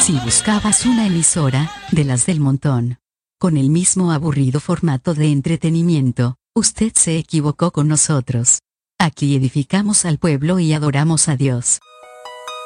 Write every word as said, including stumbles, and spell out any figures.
Si buscabas una emisora, de las del montón, con el mismo aburrido formato de entretenimiento, usted se equivocó con nosotros. Aquí edificamos al pueblo y adoramos a Dios.